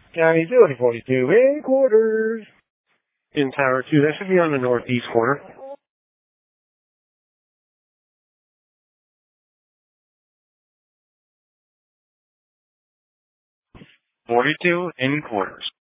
County utility 42 in quarters. In Tower 2, that should be on the northeast corner. 42 in quarters.